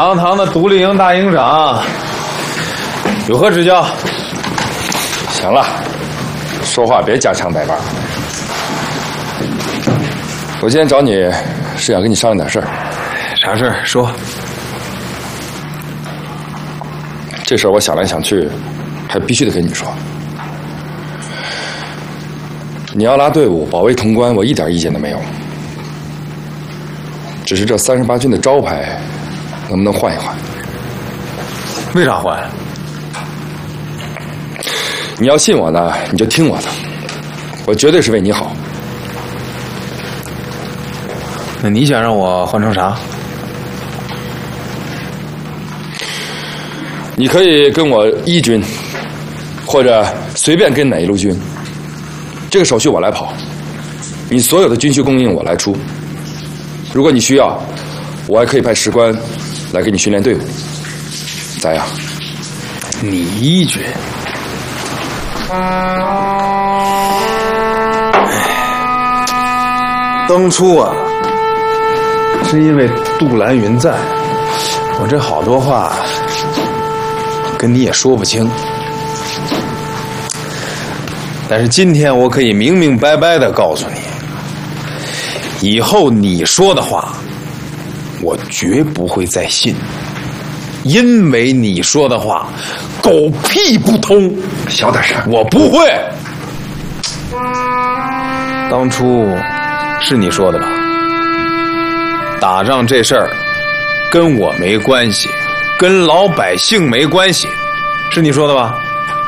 堂堂的独立营大营长，有何指教？ 行了，说话别家常百般。我今天找你是想跟你商量点事儿。 啥事儿？说。 这事儿我想来想去，还必须得跟你说。你要拉队伍保卫潼关，我一点意见都没有。只是这38军的招牌，能不能换一换？ 为啥换？ 你要信我呢，你就听我的，我绝对是为你好。 那你想让我换成啥？ 你可以跟我1军，或者随便跟哪一路军，这个手续我来跑，你所有的军需供应我来出。如果你需要，我还可以派士官来给你训练队伍，咋样？ 你1军？当初啊，是因为杜兰云在，我这好多话跟你也说不清。但是今天我可以明明白白的告诉你，以后你说的话，我绝不会再信，因为你说的话狗屁不通。 小点声， 我不会。当初是你说的吧？打仗这事儿跟我没关系，跟老百姓没关系，是你说的吧？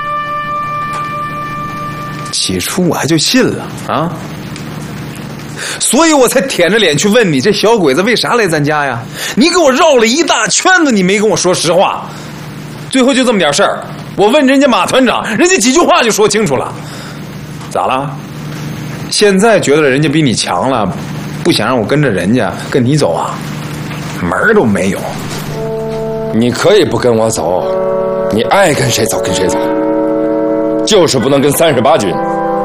起初我还就信了啊，所以我才舔着脸去问你，这小鬼子为啥来咱家呀？你给我绕了一大圈子，你没跟我说实话。最后就这么点事儿，我问人家马团长，人家几句话就说清楚了。咋了？现在觉得人家比你强了，不想让我跟着人家跟你走啊？门儿都没有。 你可以不跟我走，你爱跟谁走跟谁走，就是不能跟38军。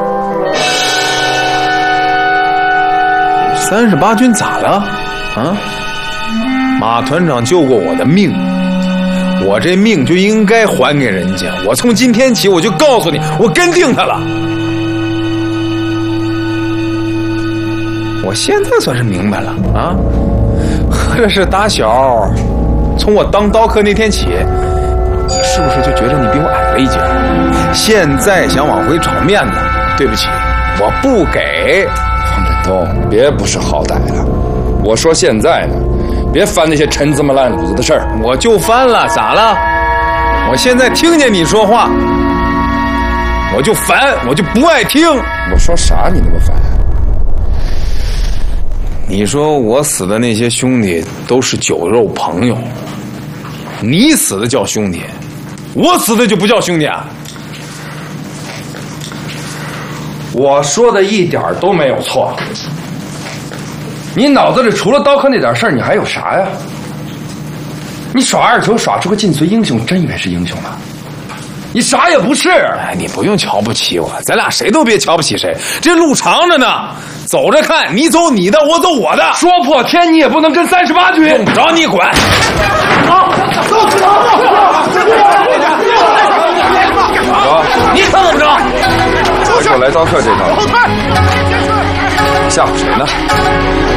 38军咋了？啊？马团长救过我的命，我这命就应该还给人家。我从今天起我就告诉你，我跟定他了。我现在算是明白了啊，合着是打小从我当刀客那天起，你是不是就觉得你比我矮了一截？现在想往回找面子，对不起，我不给。 黄振东，别不识好歹了。我说现在呢，别翻那些陈芝麻烂谷子的事儿。 我就翻了，咋了？我现在听见你说话，我就烦，我就不爱听。 我说啥你那么烦？ 你说我死的那些兄弟都是酒肉朋友，你死的叫兄弟，我死的就不叫兄弟啊？ 我说的一点都没有错。你脑子里除了刀客那点事儿，你还有啥呀？你耍二球耍出个尽瘁英雄，真以为是英雄了？你啥也不是。 哎，你不用瞧不起我，咱俩谁都别瞧不起谁。这路长着呢，走着看，你走你的，我走我的。 说破天，你也不能跟38军。 用不着你管。 走， 你可怎么着？ 我来刀客这套，吓唬谁呢？